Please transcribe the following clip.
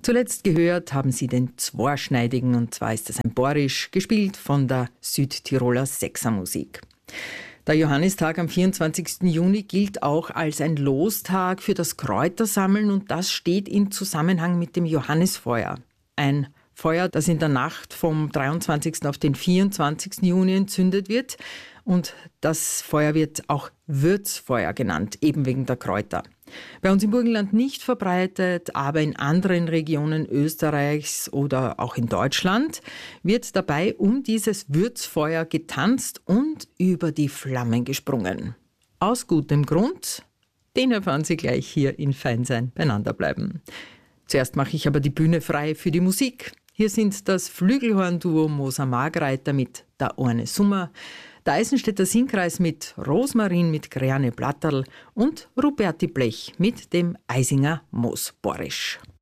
Zuletzt gehört haben Sie den Zweischneidigen, und zwar ist das ein Borisch, gespielt von der Südtiroler Sechsermusik. Der Johannistag am 24. Juni gilt auch als ein Lostag für das Kräutersammeln, und das steht in Zusammenhang mit dem Johannisfeuer. Ein Feuer, das in der Nacht vom 23. auf den 24. Juni entzündet wird. Und das Feuer wird auch Würzfeuer genannt, eben wegen der Kräuter. Bei uns im Burgenland nicht verbreitet, aber in anderen Regionen Österreichs oder auch in Deutschland wird dabei um dieses Würzfeuer getanzt und über die Flammen gesprungen. Aus gutem Grund, den erfahren Sie gleich hier in Feinsein beieinander bleiben. Zuerst mache ich aber die Bühne frei für die Musik. Hier sind das Flügelhorn-Duo Moser Margreiter mit Der eine Summer, der Eisenstädter Singkreis mit Rosmarin mit Greane Blatterl und Ruperti Blech mit dem Eisinger Moos Borisch.